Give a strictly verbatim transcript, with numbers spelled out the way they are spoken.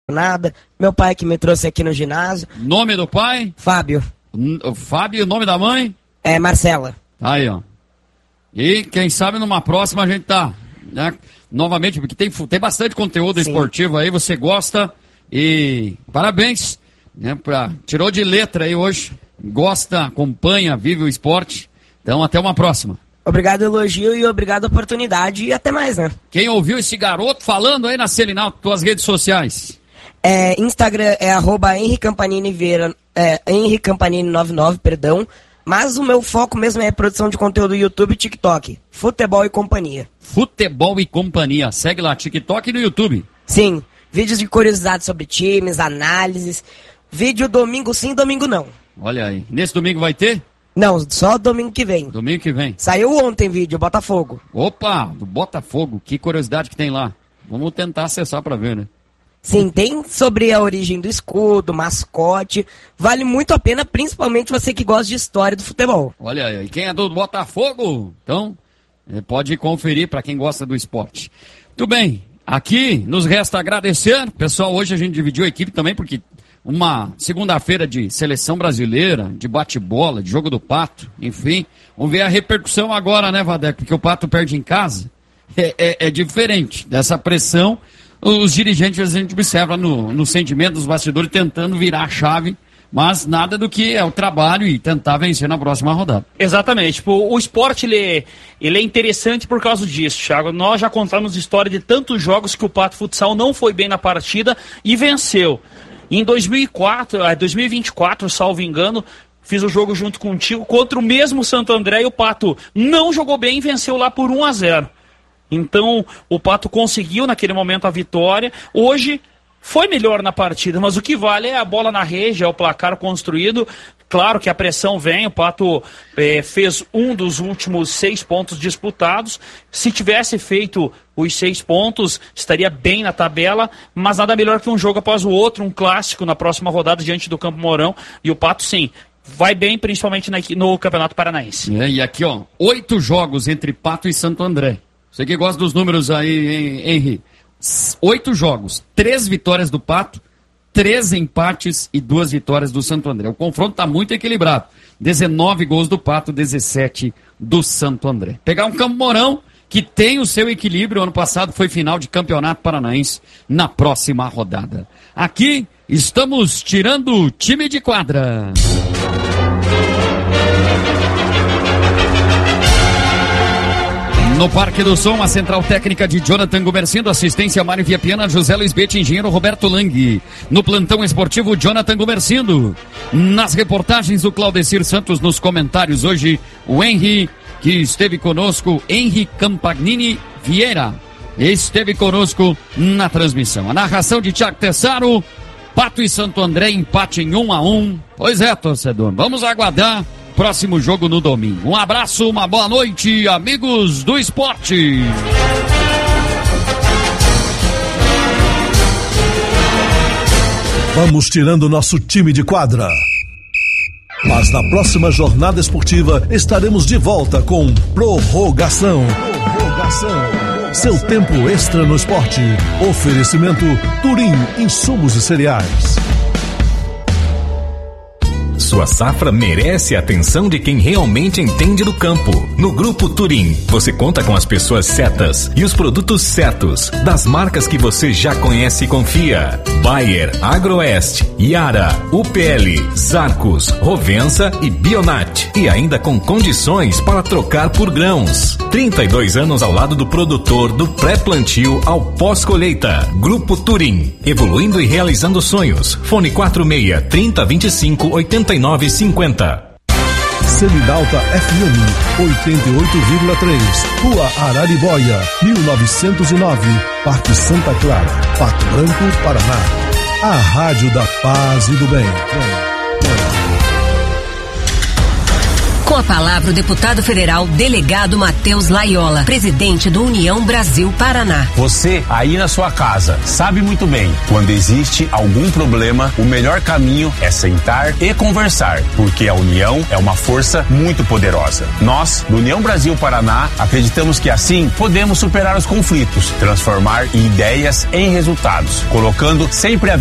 nada. Meu pai que me trouxe aqui no ginásio. Nome do pai? Fábio. O Fábio, o nome da mãe? É Marcela. Aí, ó. E quem sabe numa próxima a gente tá, né? Novamente, porque tem, tem bastante conteúdo Sim. esportivo aí, você gosta e parabéns, né? Pra, tirou de letra aí hoje, gosta, acompanha, vive o esporte. Então até uma próxima. Obrigado elogio e obrigado oportunidade e até mais, né? Quem ouviu esse garoto falando aí na Selinal, tuas redes sociais? É, Instagram é arroba Henri Campanini Vieira, é, Henri Campanini noventa e nove, perdão. Mas o meu foco mesmo é produção de conteúdo YouTube e TikTok. Futebol e Companhia. Futebol e Companhia. Segue lá, TikTok e no YouTube. Sim, vídeos de curiosidades sobre times, análises. Vídeo domingo sim, domingo não. Olha aí. Nesse domingo vai ter? Não, só domingo que vem. Domingo que vem. Saiu ontem vídeo, Botafogo. Opa, do Botafogo. Que curiosidade que tem lá. Vamos tentar acessar pra ver, né? Sim, tem sobre a origem do escudo, mascote. Vale muito a pena, principalmente você que gosta de história do futebol. Olha aí, quem é do Botafogo? Então, pode conferir para quem gosta do esporte. Muito bem, aqui nos resta agradecer. Pessoal, hoje a gente dividiu a equipe também, porque uma segunda-feira de seleção brasileira, de bate-bola, de jogo do Pato, enfim. Vamos ver a repercussão agora, né, Vadeco? Porque o Pato perde em casa. É, é, é diferente dessa pressão. Os dirigentes, a gente observa no, no sentimento dos bastidores tentando virar a chave, mas nada do que é o trabalho e tentar vencer na próxima rodada. Exatamente. Tipo, o esporte ele é, ele é interessante por causa disso, Thiago. Nós já contamos história de tantos jogos que o Pato Futsal não foi bem na partida e venceu. Em dois mil e quatro, dois mil e vinte e quatro, salvo engano, fiz o jogo junto contigo contra o mesmo Santo André e o Pato não jogou bem e venceu lá por um a zero. Então, o Pato conseguiu naquele momento a vitória. Hoje, foi melhor na partida, mas o que vale é a bola na rede, é o placar construído. Claro que a pressão vem, o Pato eh, fez um dos últimos seis pontos disputados. Se tivesse feito os seis pontos, estaria bem na tabela, mas nada melhor que um jogo após o outro, um clássico na próxima rodada diante do Campo Mourão. E o Pato, sim, vai bem, principalmente na, no Campeonato Paranaense. É, e aqui, ó, oito jogos entre Pato e Santo André. Você que gosta dos números aí, Henri. Oito jogos, três vitórias do Pato, três empates e duas vitórias do Santo André. O confronto está muito equilibrado. dezenove gols do Pato, dezessete do Santo André. Pegar um Campo Mourão que tem o seu equilíbrio. Ano passado foi final de Campeonato Paranaense na próxima rodada. Aqui estamos tirando o time de quadra. No Parque do Som, a central técnica de Jonathan Gumercindo, assistência Mário Viapiana, José Luiz Bete, engenheiro Roberto Lang. No plantão esportivo, Jonathan Gumercindo. Nas reportagens, o Claudecir Santos. Nos comentários hoje, o Henri, que esteve conosco, Henri Campagnini Vieira, esteve conosco na transmissão. A narração de Thiago Tessaro, Pato e Santo André, empate em um a um. Pois é, torcedor, vamos aguardar próximo jogo no domingo. Um abraço, uma boa noite, amigos do esporte. Vamos tirando nosso time de quadra. Mas na próxima jornada esportiva estaremos de volta com Prorrogação. Prorrogação. Seu tempo extra no esporte. Oferecimento Turim, insumos e cereais. Sua safra merece a atenção de quem realmente entende do campo. No Grupo Turim, você conta com as pessoas certas e os produtos certos, das marcas que você já conhece e confia. Bayer, Agroeste, Yara, U P L, Zarcos, Rovensa e Bionat. E ainda com condições para trocar por grãos. trinta e dois anos ao lado do produtor, do pré-plantio ao pós-colheita. Grupo Turim, evoluindo e realizando sonhos. Fone quatro seis, trinta, vinte e cinco, oitenta e nove cinquenta. Semidalta F M oitenta e oito vírgula três, Rua Araribóia, mil novecentos e nove, Parque Santa Clara, Pato Branco, Paraná. A Rádio da Paz e do Bem. Com a palavra o deputado federal, delegado Matheus Laiola, presidente do União Brasil Paraná. Você, aí na sua casa, sabe muito bem, quando existe algum problema, o melhor caminho é sentar e conversar, porque a união é uma força muito poderosa. Nós, do União Brasil Paraná, acreditamos que assim podemos superar os conflitos, transformar ideias em resultados, colocando sempre a